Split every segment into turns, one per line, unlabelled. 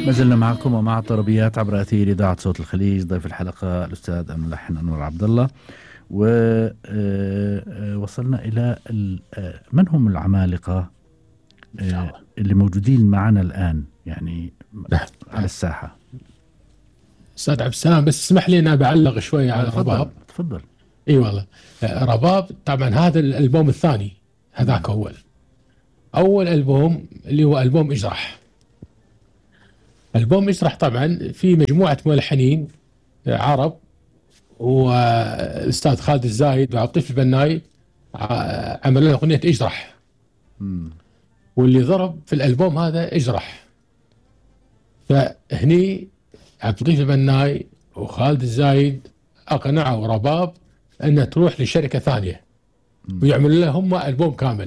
ما زلنا معكم ومع الطربيات عبر أثير إذاعة صوت الخليج. ضيف الحلقة الأستاذ الملحن أنور عبد الله. ووصلنا إلى من هم العمالقة اللي موجودين معنا الآن يعني على الساحة؟
أستاذ عبد السلام، بس اسمح لي أنا بعلق شوي على رباب.
تفضل.
إي والله، رباب طبعا هذا الألبوم الثاني، هذاك أول ألبوم اللي هو ألبوم اجرح. ألبوم اجرح طبعا في مجموعة ملحنين عرب، والأستاذ خالد الزايد وعبد اللطيف البناي عملوا له أغنية اجرح. واللي ضرب في الألبوم هذا اجرح. فهني عبد اللطيف البناي وخالد الزايد أقنعوا رباب أنها تروح لشركة ثانية ويعملوا له هم ألبوم كامل.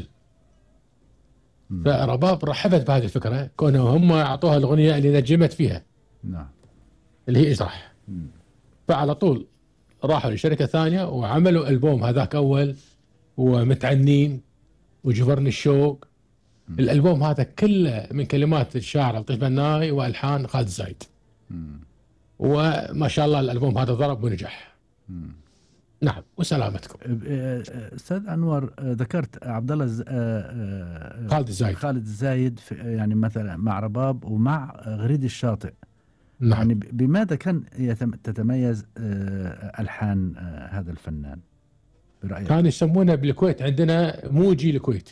فرباب رحبت بهذه الفكرة، كونهم هم أعطوها الأغنية اللي نجمت فيها اللي هي اجرح. فعلى طول راحوا لشركة ثانية وعملوا ألبوم هذاك أول، ومتعنين وجبرني الشوق. الألبوم هذا كله من كلمات الشاعر لطيف بناي وألحان خالد الزايد. وما شاء الله الألبوم هذا ضرب ونجح. نعم، وسلامتكم.
أستاذ أنور، ذكرت عبد الله خالد الزايد يعني مثلا مع رباب ومع غريد الشاطئ.
نعم.
يعني بماذا كان تتميز ألحان هذا الفنان برأيك؟
كان يسمونه بالكويت عندنا موجي الكويت.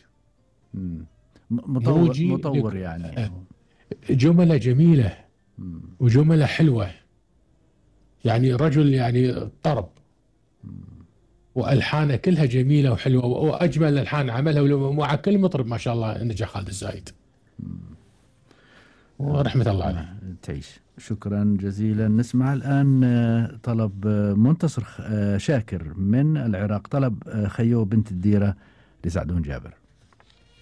مطور يعني
جملة جميلة وجملة حلوة، يعني رجل يعني طرب، وألحانه كلها جميلة وحلوة، وأجمل ألحان عملها مع كل مطرب ما شاء الله نجح خالد الزايد ورحمة الله عليه.
تعيش. شكرا جزيلا. نسمع الآن طلب منتصر شاكر من العراق، طلب خيو بنت الديرة لسعدون جابر.